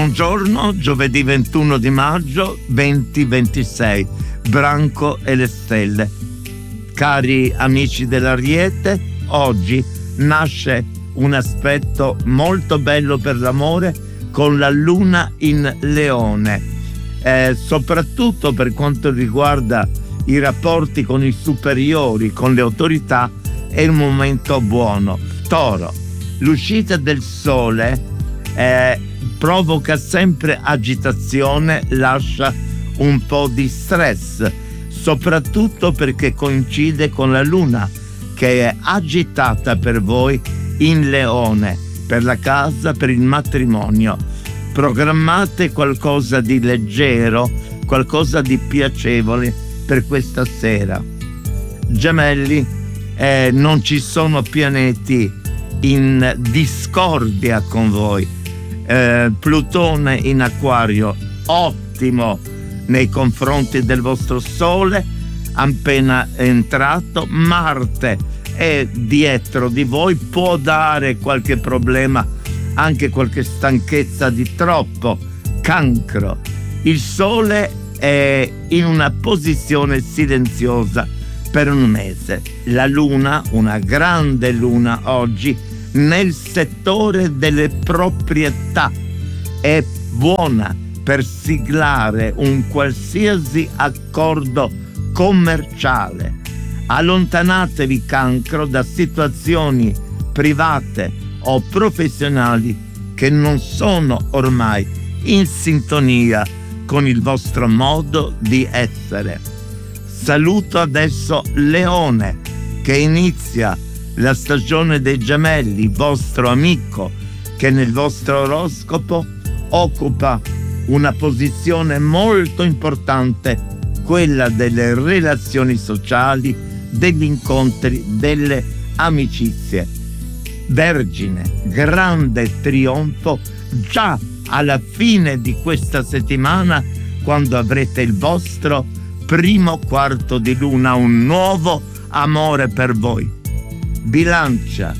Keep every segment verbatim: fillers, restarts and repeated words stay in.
Buongiorno, giovedì ventuno di maggio duemilaventisei, Branco e le stelle. Cari amici dell'Ariete, oggi nasce un aspetto molto bello per l'amore con la luna in Leone, eh, soprattutto per quanto riguarda i rapporti con i superiori, con le autorità, è un momento buono. Toro, l'uscita del sole eh, provoca sempre agitazione, lascia un po' di stress, soprattutto perché coincide con la luna che è agitata per voi in Leone, per la casa, per il matrimonio. Programmate qualcosa di leggero, qualcosa di piacevole per questa sera. Gemelli, eh, non ci sono pianeti in discordia con voi. Eh, Plutone in Acquario, ottimo nei confronti del vostro Sole, appena entrato. Marte è dietro di voi, può dare qualche problema, anche qualche stanchezza di troppo. Cancro, il Sole è in una posizione silenziosa per un mese. La Luna, una grande Luna oggi, nel settore delle proprietà, è buona per siglare un qualsiasi accordo commerciale. Allontanatevi, Cancro, da situazioni private o professionali che non sono ormai in sintonia con il vostro modo di essere. Saluto adesso Leone, che inizia la stagione dei Gemelli, vostro amico che nel vostro oroscopo occupa una posizione molto importante, quella delle relazioni sociali, degli incontri, delle amicizie. Vergine, grande trionfo già alla fine di questa settimana, quando avrete il vostro primo quarto di luna, un nuovo amore per voi. Bilancia,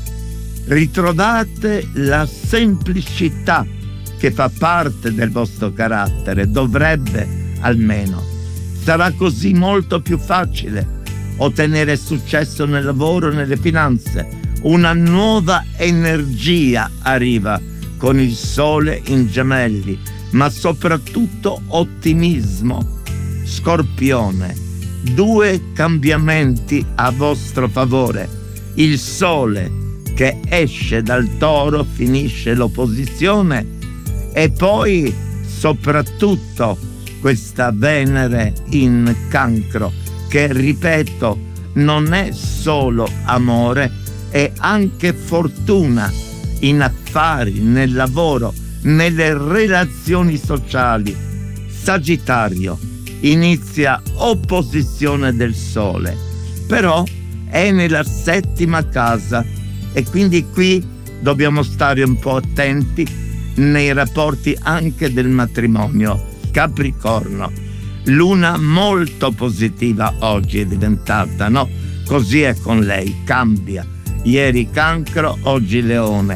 ritrovate la semplicità che fa parte del vostro carattere, dovrebbe almeno. Sarà così molto più facile ottenere successo nel lavoro e nelle finanze. Una nuova energia arriva con il Sole in Gemelli, ma soprattutto ottimismo. Scorpione, due cambiamenti a vostro favore. Il Sole che esce dal Toro, finisce l'opposizione, e poi soprattutto questa Venere in Cancro, che ripeto non è solo amore, è anche fortuna in affari, nel lavoro, nelle relazioni sociali. Sagittario, inizia opposizione del Sole, però è nella settima casa e quindi qui dobbiamo stare un po' attenti nei rapporti anche del matrimonio. Capricorno, luna molto positiva oggi è diventata, no? Così è con lei, cambia. Ieri Cancro, oggi Leone.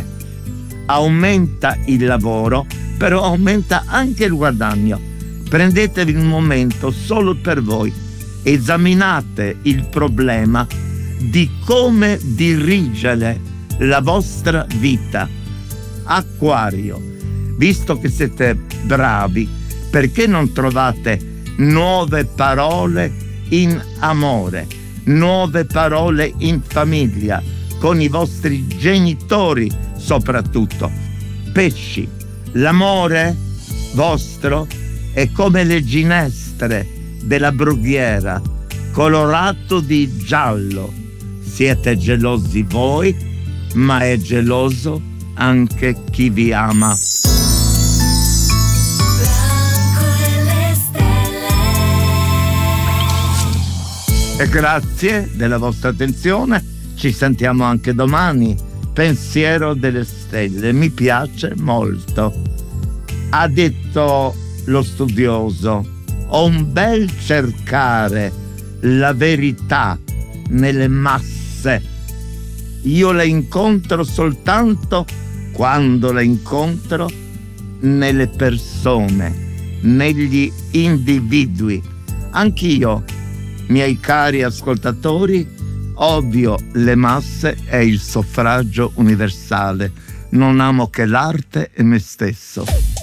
Aumenta il lavoro, però aumenta anche il guadagno. Prendetevi un momento solo per voi, esaminate il problema di come dirigere la vostra vita. Acquario, visto che siete bravi, perché non trovate nuove parole in amore, nuove parole in famiglia, con i vostri genitori soprattutto? Pesci, l'amore vostro è come le ginestre della brughiera, colorato di giallo. Siete gelosi voi, ma è geloso anche chi vi ama. E grazie della vostra attenzione, ci sentiamo anche domani. Pensiero delle stelle, mi piace molto. Ha detto lo studioso, ho un bel cercare la verità nelle masse. Io la incontro soltanto quando la incontro nelle persone, negli individui. Anch'io, miei cari ascoltatori, odio le masse e il suffragio universale. Non amo che l'arte e me stesso.